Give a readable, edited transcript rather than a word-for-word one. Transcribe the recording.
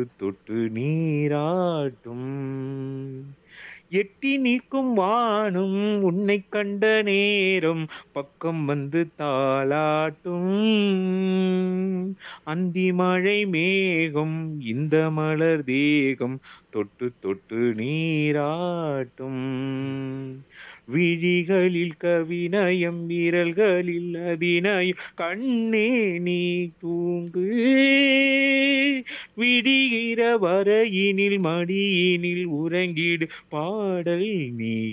தொட்டு நீராட்டும். எட்டி நிற்கும் வானம் உன்னை கண்ட நேரம் பக்கம் வந்து தாலாட்டும். அந்தி மழை மேகம் இந்த மலர் தேகம் தொட்டு தொட்டு நீராட்டும். விழிகளில் கவிநயம் விரல்களில் அபிநயம் கண்ணே நீ தூங்கு. விடுகிற வரையினில் மடியினில் உறங்கிடு பாடல் நீ